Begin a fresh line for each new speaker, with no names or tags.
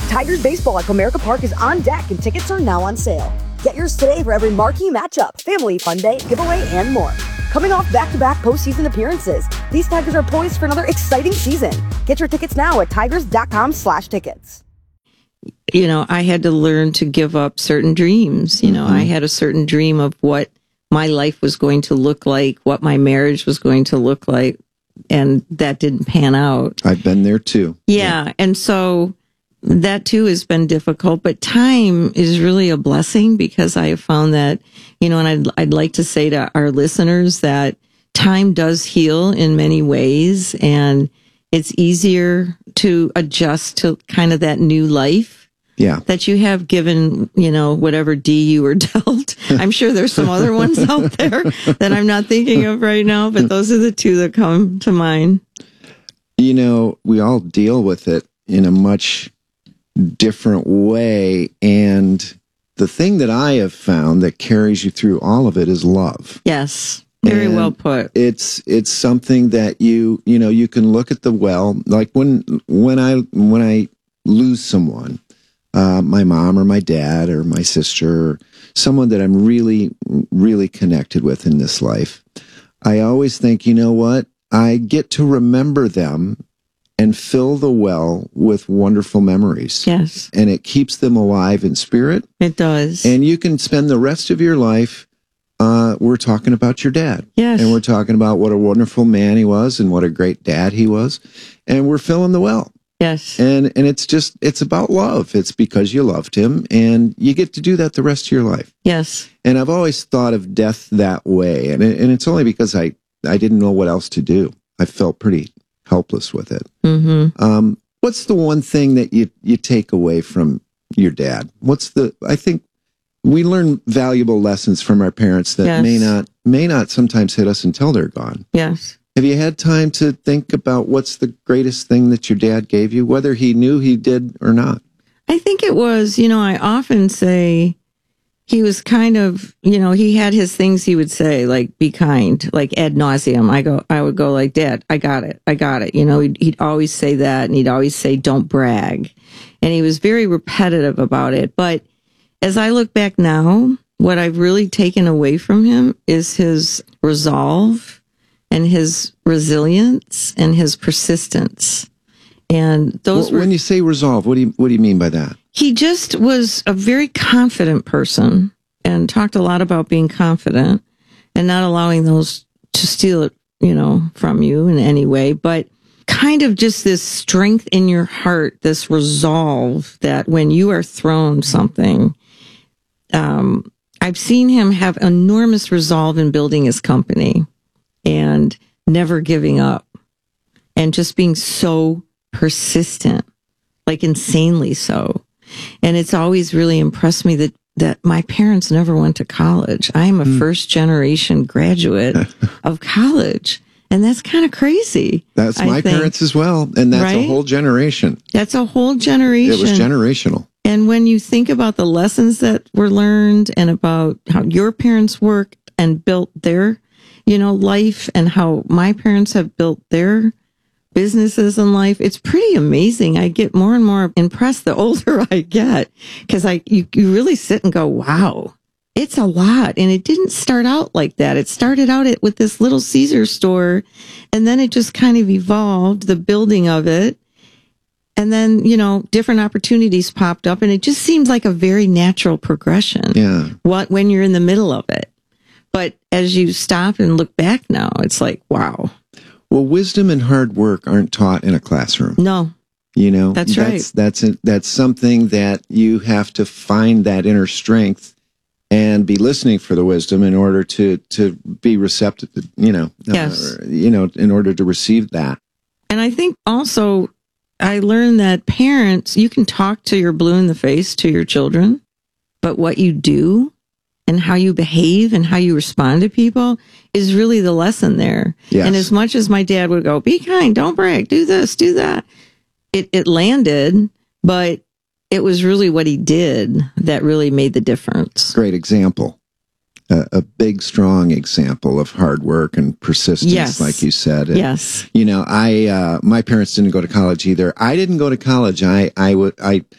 Tigers baseball at Comerica Park is on deck and tickets are now on sale. Get yours today for every marquee matchup, family fun day, giveaway, and more. Coming off back-to-back postseason appearances, these Tigers are poised for another exciting season. Get your tickets now at tigers.com/tickets.
You know, I had to learn to give up certain dreams. You know, I had a certain dream of what my life was going to look like, what my marriage was going to look like, and that didn't pan out.
I've been there too.
Yeah. And so that too has been difficult, but time is really a blessing because I have found that, you know, and I'd like to say to our listeners that time does heal in many ways, and it's easier to adjust to kind of that new life.
Yeah.
That you have given, you know, whatever D you were dealt. I'm sure there's some other ones out there that I'm not thinking of right now, but those are the two that come to mind.
You know, we all deal with it in a much different way. And the thing that I have found that carries you through all of it is love.
Yes. Very
and
well put.
It's something that you know, you can look at the well, like when I lose someone, my mom or my dad or my sister, or someone that I'm really, really connected with in this life, I always think, you know what? I get to remember them and fill the well with wonderful memories.
Yes.
And it keeps them alive in spirit.
It does.
And you can spend the rest of your life, we're talking about your dad.
Yes.
And we're talking about what a wonderful man he was and what a great dad he was. And we're filling the well.
Yes.
And it's about love. It's because you loved him, and you get to do that the rest of your life.
Yes.
And I've always thought of death that way. And it's only because I didn't know what else to do. I felt pretty helpless with it.
Mm-hmm.
What's the one thing that you take away from your dad? I think we learn valuable lessons from our parents that
Yes.
may not sometimes hit us until they're gone.
Yes.
Have you had time to think about what's the greatest thing that your dad gave you, whether he knew he did or not?
I think it was, you know, I often say he was kind of, you know, he had his things he would say, like, be kind, like ad nauseum. I would go like, Dad, I got it. You know, he'd always say that, and he'd always say, don't brag. And he was very repetitive about it. But as I look back now, what I've really taken away from him is his resolve and his resilience and his persistence. And those
when you say resolve, what do you mean by that?
He just was a very confident person and talked a lot about being confident and not allowing those to steal it, you know, from you in any way, but kind of just this strength in your heart, this resolve that when you are thrown something, I've seen him have enormous resolve in building his company and never giving up and just being so persistent, like insanely so. And it's always really impressed me that my parents never went to college. I am a first generation graduate of college. And that's kind of crazy.
That's my parents as well. And that's a whole generation.
That's a whole generation.
It was generational.
And when you think about the lessons that were learned and about how your parents worked and built their, you know, life, and how my parents have built their businesses in life, it's pretty amazing. I get more and more impressed the older I get, because you really sit and go, wow, it's a lot. And it didn't start out like that. It started out with this little Caesar store, and then it just kind of evolved, the building of it. And then, you know, different opportunities popped up, and it just seems like a very natural progression.
Yeah.
When you're in the middle of it. But as you stop and look back now, it's like, wow.
Well, wisdom and hard work aren't taught in a classroom.
No.
You know,
that's right.
That's something that you have to find that inner strength and be listening for the wisdom in order to be receptive, you know,
yes.
In order to receive that.
And I think also I learned that parents, you can talk to your blue in the face to your children, but what you do and how you behave and how you respond to people is really the lesson there.
Yes.
And as much as my dad would go, be kind, don't brag, do this, do that, it landed, but it was really what he did that really made the difference.
Great example. A big, strong example of hard work and persistence,
yes.
like you said. And,
yes.
You know, my parents didn't go to college either. I didn't go to college. I